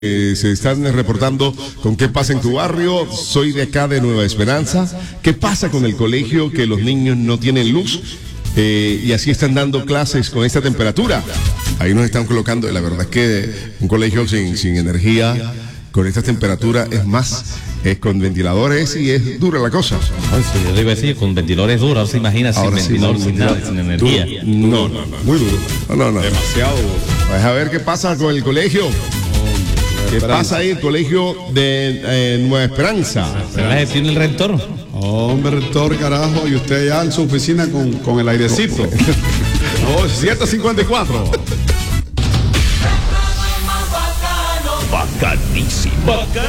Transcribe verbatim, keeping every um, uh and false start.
Eh, se están reportando con qué pasa en tu barrio. Soy de acá de Nueva Esperanza. ¿Qué pasa con el colegio? Que los niños no tienen luz eh, y así están dando clases con esta temperatura. Ahí nos están colocando. La verdad es que un colegio sin, sin energía, con esta temperatura, es más, es con ventiladores y es dura la cosa. Ay, sí, yo le iba a decir, con ventiladores duros, ahora se imagina sin ventilador, sin nada, sin energía. Duro. No, no, no, muy duro. No, no, no. Demasiado duro. Pues a ver qué pasa con el colegio. ¿Qué pasa ahí, el colegio de eh, Nueva Esperanza? ¿Se la gestión el rector? Hombre, rector, carajo, y usted allá en su oficina con, con el airecito. Oh, siete cincuenta y cuatro. Bacanísimo. Bacán.